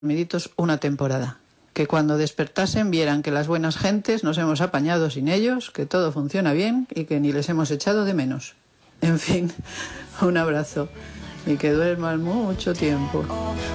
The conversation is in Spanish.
dormiditos una temporada. Que cuando despertasen vieran que las buenas gentes nos hemos apañado sin ellos, que todo funciona bien y que ni les hemos echado de menos. En fin, un abrazo y que duerman mucho tiempo.